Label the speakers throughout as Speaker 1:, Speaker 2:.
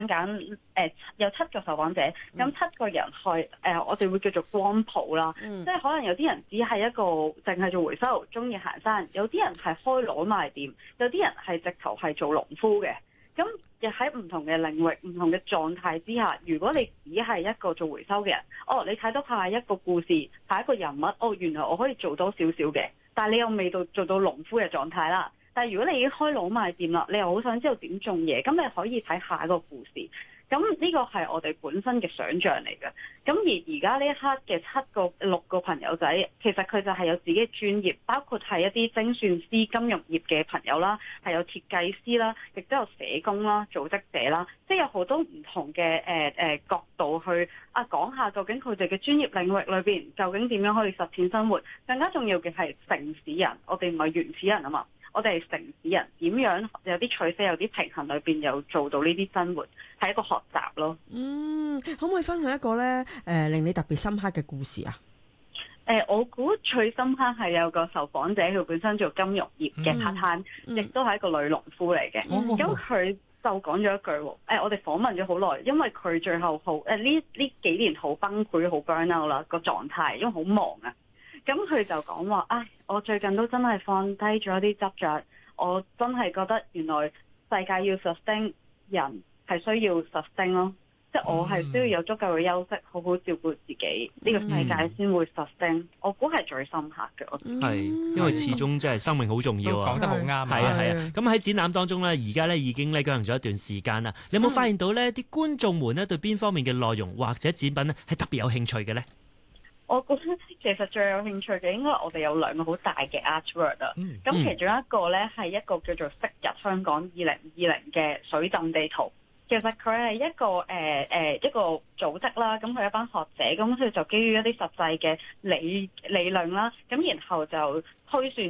Speaker 1: 揀有7個受訪者，咁7個人去我哋會叫做光譜啦，即係可能有啲人只係一個淨係做回收，中意行山；有啲人係開攞賣店，有啲人係直頭係做農夫嘅。咁亦喺唔同嘅領域、唔同嘅狀態之下，如果你只係一個做回收嘅人，你睇到下一個故事，下一個人物，原來我可以做多少少嘅，但係你又未到做到農夫嘅狀態啦。但係如果你已經開攞賣店啦，你又好想知道點種嘢，咁你可以睇下一個故事。咁呢個係我哋本身嘅想像嚟嘅。咁而家呢一刻嘅6個朋友仔，其實佢就係有自己嘅專業，包括係一啲精算師、金融業嘅朋友啦，係有設計師啦，亦都有社工啦、組織者啦，即係有好多唔同嘅角度去講下究竟佢哋嘅專業領域裏邊究竟點樣可以實踐生活。更加重要嘅係城市人，我哋唔係原始人啊嘛。我哋係城市人，點樣有啲取捨，有啲平衡裏邊又做到呢啲生活，係一個學習咯。
Speaker 2: 可唔可以分享一個咧令你特別深刻嘅故事啊？
Speaker 1: 我估最深刻係有個受訪者，佢本身做金融業嘅 part time，亦都係一個女農夫嚟嘅。咁佢就講咗一句，我哋訪問咗好耐，因為佢最後呢幾年好崩潰、好 burn out 啦個狀態，因為好忙啊。咁佢就講話，我最近都真係放低咗啲執着，我真係覺得原來世界要 sustain， 人係需要 sustain 咯，即係我係需要有足夠嘅休息，好好照顧自己，呢個世界先會 sustain。我估係最深刻嘅。
Speaker 3: 係，因為始終即係生命好重要啊。
Speaker 4: 講得好啱。
Speaker 3: 係啊。咁喺展覽當中咧，而家咧已經咧舉行咗一段時間啦。你有冇發現到咧啲觀眾們咧對邊方面嘅內容或者展品咧係特別有興趣嘅咧？
Speaker 1: 我覺得其實最有興趣嘅應該我哋有2個好大嘅 artwork 啊。咁其中一個咧係一個叫做昔日香港2020嘅水浸地圖。其實佢係一個組織啦，咁佢一班學者，咁佢就基於一啲實際嘅理論啦，咁然後就推算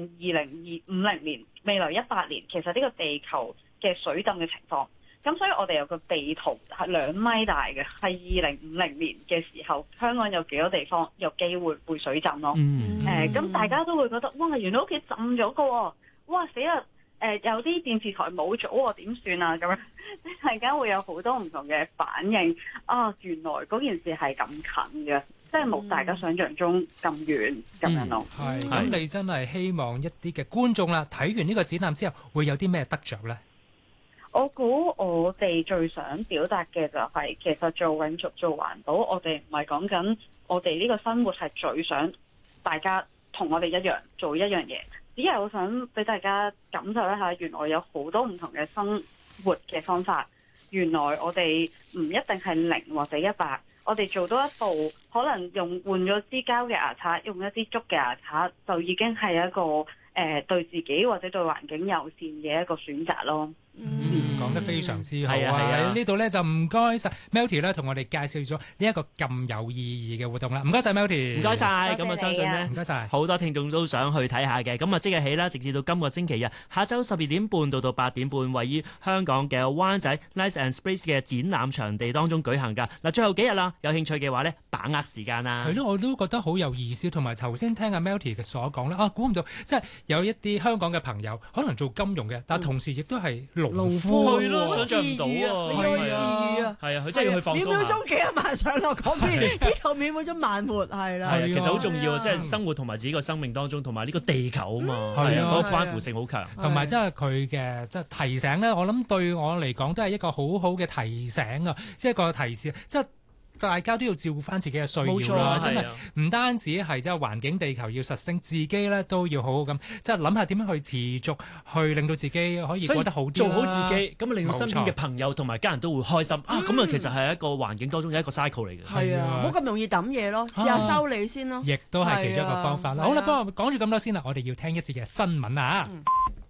Speaker 1: 2050年未來100年，其實呢個地球嘅水浸嘅情況。咁所以我哋有個地圖係2米大嘅，係2050年嘅時候，香港有幾多地方有機會會水浸咯？咁大家都會覺得，哇！原來屋企浸咗個喎，哇死啦！有啲電視台冇咗喎，點算啊？咁樣大家會有好多唔同嘅反應。原來嗰件事係咁近嘅，即係冇大家想象中咁遠咁樣咯。
Speaker 4: 係，咁你真係希望一啲嘅觀眾啦，睇完呢個展覽之後，會有啲咩得着咧？
Speaker 1: 我估我哋最想表達嘅就係，其實做永續做環保，我哋唔係講緊我哋呢個生活係最想大家同我哋一樣做一樣嘢，只係我想俾大家感受一下，原來有好多唔同嘅生活嘅方法。原來我哋唔一定係0或者100，我哋做多一步，可能換咗支膠嘅牙刷，用一支竹嘅牙刷，就已經係一個對自己或者對環境友善嘅一個選擇咯。
Speaker 4: 講得非常之好啊！呢度咧就唔該晒 Melody 咧，同我哋介紹咗呢一個咁有意義嘅活動啦。唔該晒 Melody，
Speaker 3: 唔該晒。咁我相信呢，
Speaker 4: 唔該晒，
Speaker 3: 好多聽眾都想去睇下嘅。咁即日起啦，直至到今個星期日下晝12點半到8點半，位於香港嘅灣仔 Nice and Space 嘅展覽場地當中舉行㗎。嗱，最後幾日啦，有興趣嘅話咧，把握時間啦。
Speaker 4: 係咯，我都覺得好有意思。同埋頭先聽阿 Melody 嘅所講咧，估唔到即係有一啲香港嘅朋友可能做金融嘅，但係同時亦都係農夫。
Speaker 3: 係咯，想像唔到啊！係啊，佢真係要去放鬆下。
Speaker 2: 秒秒鐘幾十萬上落嗰邊，呢度秒秒鐘慢活係啦。
Speaker 3: 係啊，其實好重要啊，即係生活同埋自己個生命當中，同埋呢個地球啊嘛，係啊，嗰個關乎性好強。
Speaker 4: 同埋即係佢嘅即係提醒咧，我諗對我嚟講都係一個好好嘅提醒啊，即係一個提示，即係。大家都要照顧翻自己嘅需要啦，真係唔單止係即係環境地球要實升，自己咧都要好好咁，即係諗下點樣去持續去令到自己可以過得好啲，
Speaker 3: 做好自己，咁令到身邊嘅朋友同埋家人都會開心咁其實係一個環境當中嘅一個 cycle 嚟嘅。
Speaker 2: 係啊，冇咁容易抌嘢咯，試下修理先咯。
Speaker 4: 亦都係其中一個方法啦。好啦，幫我講住咁多先啦，我哋要聽一節嘅新聞啊。